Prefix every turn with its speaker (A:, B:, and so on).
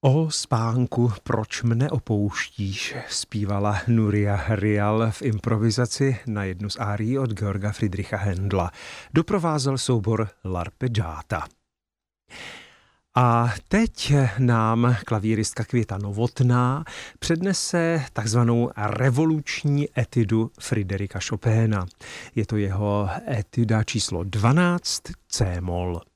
A: O spánku, proč mne opouštíš, zpívala Nuria Rial v improvizaci na jednu z árií od Georga Friedricha Händla. Doprovázel soubor L'arpeggiata. A teď nám klavíristka Květa Novotná přednese takzvanou revoluční etudu Fryderika Chopina. Je to jeho etuda číslo 12 C-moll.